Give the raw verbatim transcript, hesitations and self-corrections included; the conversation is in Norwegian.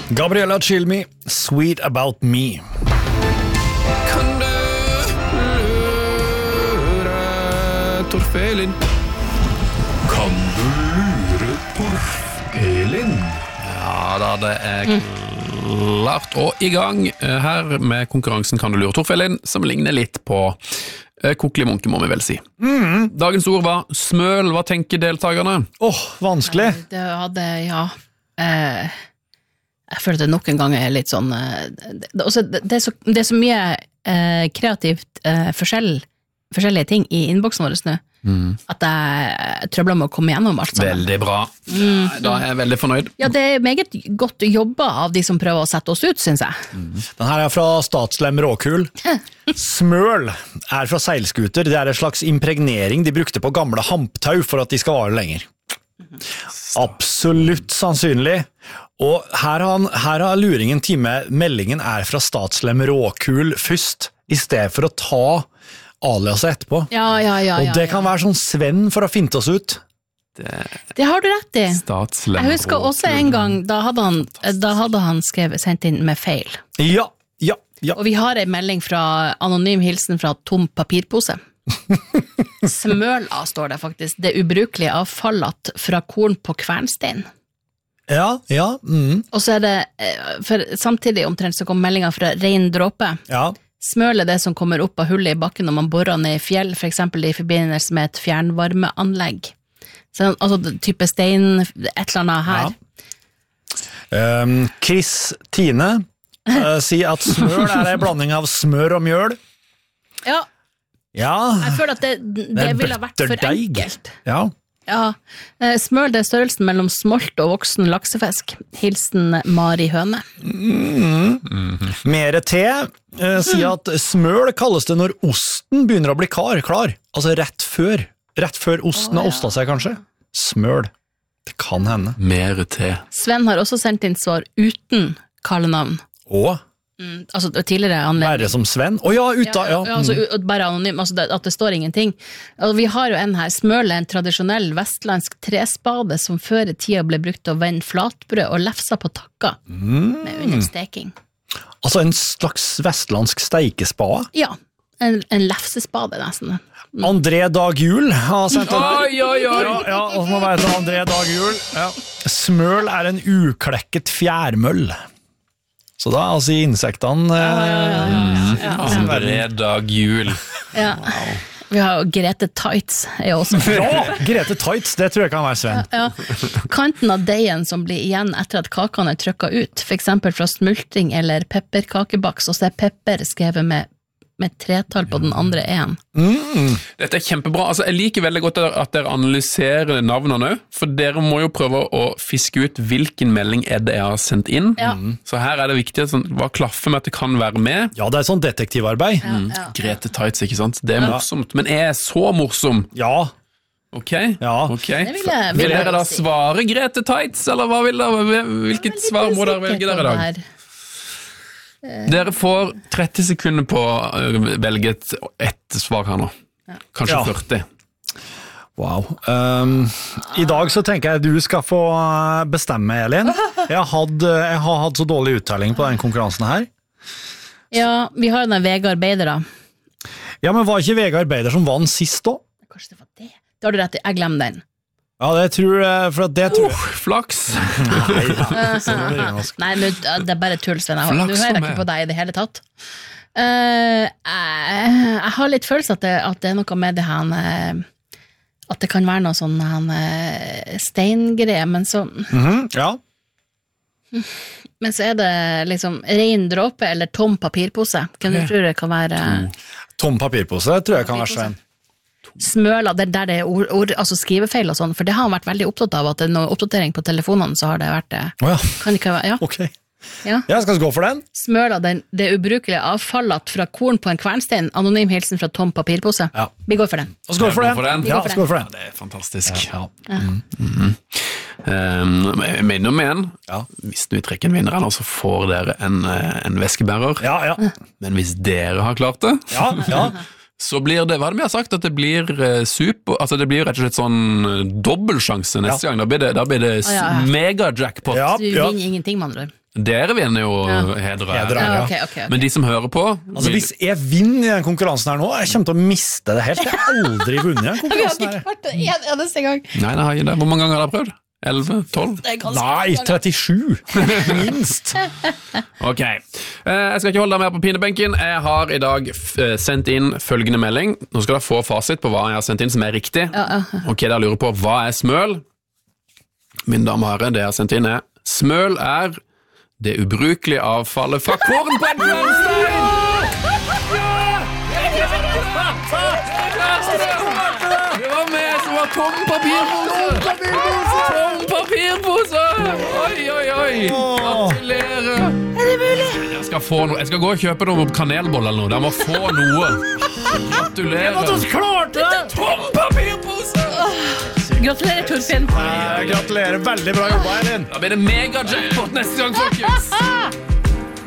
Gabriella Chilmi, Sweet About Me. Kan du lure Torfelin? Kan du lure Torfelin? Ja da, det er klart og i gang her med konkurransen Kan du lure Torfelin, som ligner litt på Kokkelig Monke, må vi vel si. Mm. Dagens ord var smøl. Hva tenker deltakerne? Åh, oh, vanskelig. Det hadde, ja eh, Jeg føler at det nok en gang er litt sånn eh, det, også, det, det, er så, det er så mye eh, kreativt eh, forskjell, forskjellige ting i innboksen vår nå, mm. at jeg trøbler med å komme gjennom alt sammen. Veldig bra. Mm. Da er jeg veldig fornøyd. Ja, det er meget godt jobba av de som prøver å sette oss ut, synes jeg. Mm. Den her er fra Statslem Råkul. Smøl er fra seilskuter. Det er en slags impregnering de brukte på gamle hamptau for at de skal vare lenger. Absolutt sannsynlig. Og her har, her har luringen time. Meldingen er fra Statslem Råkul først, i stedet for å ta aliaset etterpå. Ja, ja, ja, og det ja, kan ja. være sånn Sven for å finte oss ut. Det, det har du rett i. Statslem Jeg husker Råkul. også en gang, da hadde han, da hadde han skrevet, sendt inn med feil. Ja, ja, ja. Og vi har en melding fra anonym hilsen fra tom papirpose. Smøla står det faktisk. Det ubrukelige avfallet fra korn på kvernstein. Ja, ja. Mm. Og så er det, for samtidig omtrent så kom meldingen fra rein dråpe. Ja. Smøl er det som kommer opp av hullet i bakken når man borer ned i fjell, for eksempel i forbindelse med et fjernvarmeanlegg. Så altså type stein, et eller annet her. Ja. Um, Chris Tine uh, sier at smøl er en blanding av smør og mjøl. Ja, Ja. jeg føler at det, det, Det er ville vært for bøtterdeig. enkelt. Ja. Ja, eh, smøl det er størrelsen mellom smolt og voksen laksefisk. Hilsen Mari Høne. Mm. Mere te uh, sier at smøl kalles det når osten begynner å bli klar, klar. Altså rett før. Rett før osten Å, har ja. ostet seg kanskje. Smøl. Det kan hende. Mer te. Sven har også sendt inn svar uten kallenavn. Og Mm, altså tidligere anledning. være som Sven. Å ja, utta, ja. Ja, altså, Mm. u- bare anonym, altså det, at det står ingenting. Altså, vi har jo en her, smøl er en tradisjonell vestlandsk trespade som før i tida ble brukt til å vende flatbrød og lefsa på takka Mm. med under steking. Altså en slags vestlandsk steikespade. Ja, en, en lefsespade nesten. André Dag Jul har sendt den her. Oi, oi, oi. Ja, ja, og så må være til André Dag Jul. Ja. Smøl er en uklekket fjærmøll. Så da, altså i insektene... eh, André Dag Jul. Ja. Vi har jo Grete Tights er jo også. Ja, Grete Tights, det tror jeg kan være Sven. Ja. Kanten av deigen som blir igjen etter at kakene er trykket ut, for eksempel fra smultring eller pepperkakebaks, og så er pepper skrevet med, med tretall på den andre en. Mm. Dette er kjempebra. Altså, jeg liker veldig godt at dere analyserer navnene, for dere må jo prøve å fiske ut hvilken melding er det jeg har sendt inn. Ja. Så her er det viktig at sånn, hva klaffer med at det kan være med. Ja, det er sånn detektivarbeid. Ja, ja. Grete Tights, ikke sant? Det er morsomt, men er jeg så morsom? Ja, Ok, Ja. ok. Det vil jeg- vil Vil jeg dere da si. svare Grete Tights, eller hva vil dere, hvilket svar må dere velge dere i dag? Dere får tretti sekunder på å velge et, et svar her nå. Kanskje Ja. førti. wow. Um, I dag så tenker jeg du skal få eh, bestemme, Elin. Jeg, hadde, jeg har hatt så dårlig uttelling på den konkurransen her. Ja, vi har jo den Vegard Beider da. Ja, men var ikke Vegard Beider som vann sist da? Kanskje det var det? Det har du rett i, jeg glemmer den. Ja, det tror jeg, for at det tror jeg. Oh, flaks! Nei, da. Sånn er det nynorsk. Nei, men det er bare tull, Sven. Jeg, Flaks du hører for ikke meg. på deg i det hele tatt. Eh, jeg, jeg har litt følelse at det, at det er noe med det her eh, at det kan være noe sånn uh, steingreie, men så Mhm, ja. men så er det liksom rein dråpe eller tom papirpose. Kan du tro det kan være Tom papirpose, tror jeg kan være Sven. smøla, der, der det er ord, ord, altså skrivefeil og sånn, for det har han vært veldig opptatt av, at det er noe oppdatering på telefonene, så har det vært det. Åja, Kan det ikke være, ja, ok. ja. Jeg skal gå for den. Smøla, den, det ubrukelige avfallet fra korn på en kvernstein, anonym hilsen fra tom papirpose. Ja. Vi går for den. Og så går vi for Ja, den. gå for den. Ja, Vi går for så går vi for den. Det er fantastisk. Ja. Um, jeg minner om en. Ja. Hvis vi trekker en vinner, eller så får dere en, eh, en veskebærer. Ja, ja. Men hvis dere har klart det, Ja, ja. så blir det, hva er det vi har sagt, at det blir eh, super, altså det blir rett og slett sånn eh, dobbeltsjanse neste Ja. gang. Da blir det, da blir det Å, ja, ja. mega-jackpot. Ja, Du ja. vinner ingenting, med andre ord. Dere vinner jo Ja. heder og Heder og ære. ære. Ja, ok, ok, ok. Men de som hører på Altså, hvis jeg vinner i den konkurransen her nå, jeg kommer til å miste det helt. Jeg har aldri vunnet i den Vi har konkurransen ikke her. klart det en eneste gang. Nei, det har ikke det. Hvor mange ganger har dere prøvd? elleve? tolv? Det er ganske Nei, mange ganger. trettisju, minst. Ok, eh, jeg skal ikke holde deg mer på pinebenken. Jeg har i dag f eh, sendt inn følgende melding. Nå skal dere få fasit på hva jeg har sendt inn som er riktig. Ja, ja. Ok, dere lurer på hva er smøl? Mine damer og herrer, det jeg har sendt inn er smøl er det ubrukelige avfallet fra korn på en fjernstein! Det var meg som var tom papirpose! Tom papirpose! Oi, oi, oi! Gratulerer! Er det mulig? Jeg skal, få noe. Jeg skal gå og kjøpe noe kanelboll eller noe. Dere må få noe. Gratulerer! klarte det! Tom papirpose! Gratulerer, Torfinn. Gratulerer, veldig bra jobba, Elin. Da blir det mega jackpot neste gang, folkens!